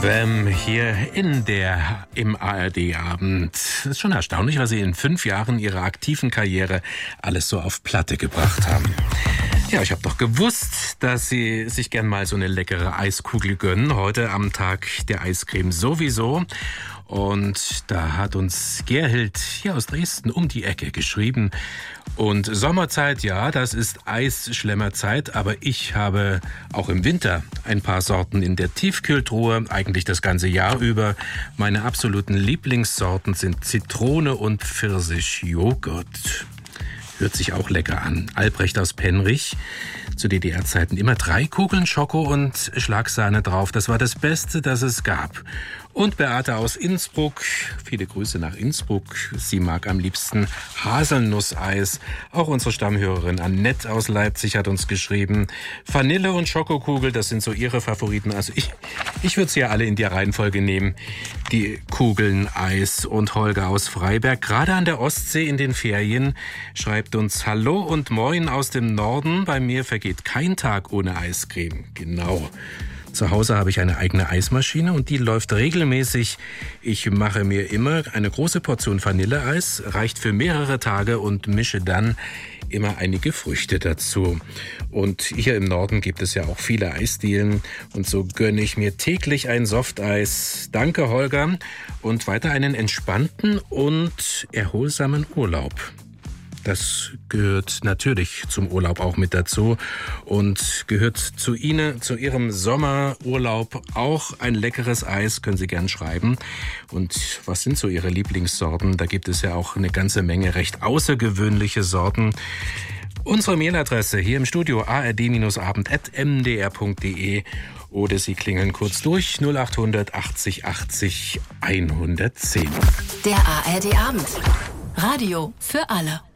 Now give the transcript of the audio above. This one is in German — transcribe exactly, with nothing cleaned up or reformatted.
Wham! Hier in der, im A R D-Abend. Es ist schon erstaunlich, was Sie in fünf Jahren Ihrer aktiven Karriere alles so auf Platte gebracht haben. Ja, ich habe doch gewusst, dass Sie sich gern mal so eine leckere Eiskugel gönnen. Heute am Tag der Eiscreme sowieso. Und da hat uns Gerhild hier aus Dresden um die Ecke geschrieben. Und Sommerzeit, ja, das ist Eisschlemmerzeit, aber ich habe auch im Winter ein paar Sorten in der Tiefkühltruhe, eigentlich das ganze Jahr über. Meine absoluten Lieblingssorten sind Zitrone und Pfirsichjoghurt. Hört sich auch lecker an. Albrecht aus Penrich. Zu D D R-Zeiten immer drei Kugeln Schoko und Schlagsahne drauf. Das war das Beste, das es gab. Und Beate aus Innsbruck, viele Grüße nach Innsbruck. Sie mag am liebsten Haselnusseis. Auch unsere Stammhörerin Annette aus Leipzig hat uns geschrieben. Vanille und Schokokugel, das sind so ihre Favoriten. Also ich, ich würde sie ja alle in der Reihenfolge nehmen. Die Kugeln Eis. Und Holger aus Freiberg, gerade an der Ostsee in den Ferien, schreibt uns Hallo und Moin aus dem Norden. Bei mir vergeht kein Tag ohne Eiscreme. Genau. Zu Hause habe ich eine eigene Eismaschine und die läuft regelmäßig. Ich mache mir immer eine große Portion Vanilleeis, reicht für mehrere Tage und mische dann immer einige Früchte dazu. Und hier im Norden gibt es ja auch viele Eisdielen und so gönne ich mir täglich ein Softeis. Danke, Holger, und weiter einen entspannten und erholsamen Urlaub. Das gehört natürlich zum Urlaub auch mit dazu und gehört zu Ihnen, zu Ihrem Sommerurlaub auch ein leckeres Eis, können Sie gern schreiben. Und was sind so Ihre Lieblingssorten? Da gibt es ja auch eine ganze Menge recht außergewöhnliche Sorten. Unsere Mailadresse hier im Studio a r d abend at m d r punkt d e oder Sie klingeln kurz durch null acht hundert achtzig achtzig hundertzehn. Der A R D-Abend. Radio für alle.